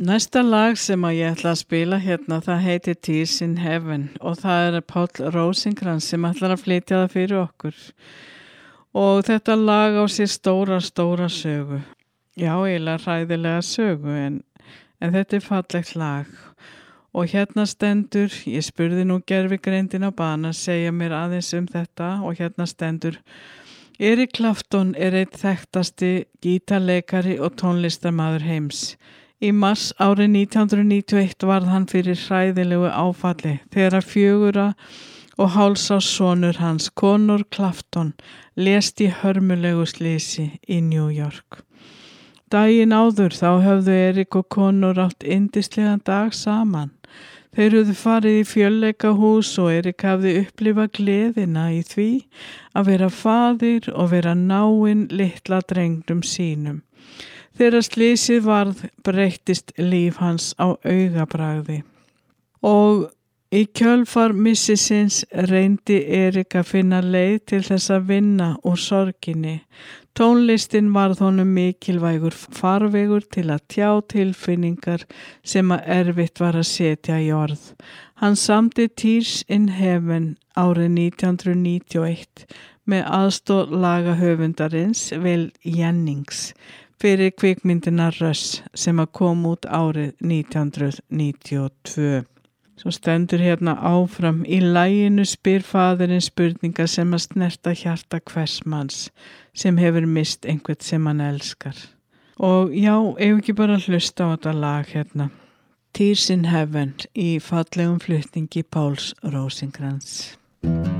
Næsta lag sem að ég ætla að spila hérna, það heitir Tears in Heaven og það Páll Rósinkrans sem ætlar að flytja það fyrir okkur. Og þetta lag á sér stóra sögu. Já, eiginlega hræðilega sögu en þetta fallegt lag. Og hérna stendur, ég spurði nú gervigreindin á bana, segja mér aðeins þetta og hérna stendur: Eric Clapton einn þekktasti gítarleikari og tónlistarmaður heims. Í mars árið 1991 varð hann fyrir hræðilegu áfalli þegar 4,5 árs sonur hans, Conor Clapton, lést í hörmulegu slysi í New York. Daginn áður þá höfðu Eric og Conor átt yndislegan dag saman. Þeir höfðu farið í fjölleikahús og Eric hafði upplifað gleðina í því að vera faðir og vera náinn litla drengnum sínum. Þegar slysið varð breyttist líf hans á augabragði og í kjölfar missisins reyndi Eric að finna leið til þess að vinna úr sorginni. Tónlistin varð honum mikilvægur farvegur til að tjá tilfinningar sem að erfitt var að setja í orð. Hann samdi Tears in Heaven árið 1991 með aðstoð lagahöfundarins Will Jennings fyrir kvikmyndina Rush sem að kom út árið 1992. Svo stendur hérna áfram: Í laginu spyr faðirinn spurningar sem að snerta hjarta hvers manns sem hefur mist einhvern sem hann elskar. Og já, ef ekki bara hlusta á þetta lag hérna. Tears in Heaven í fallegum flutningi Páls Rósinkrans.